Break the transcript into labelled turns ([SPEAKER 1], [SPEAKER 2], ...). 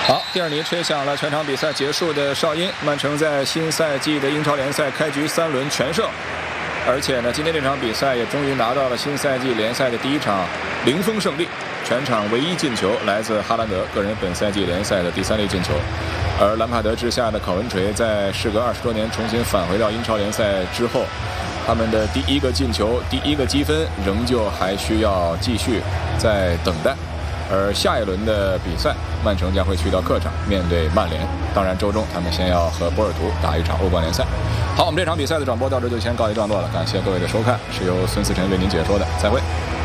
[SPEAKER 1] 好，第二尼吹响了全场比赛结束的哨音，曼城在新赛季的英超联赛开局3轮全胜，而且呢，今天这场比赛也终于拿到了新赛季联赛的第1场0封胜利，全场唯一进球来自哈兰德，个人本赛季联赛的第3粒进球。而兰帕德之下的考文垂在事隔20多年重新返回到英超联赛之后，他们的第1个进球、第1个积分仍旧还需要继续在等待。而下一轮的比赛，曼城将会去到客场面对曼联。当然，周中他们先要和波尔图打一场欧冠联赛。好，我们这场比赛的转播到这就先告一段落了，感谢各位的收看，是由孙思辰为您解说的，再会。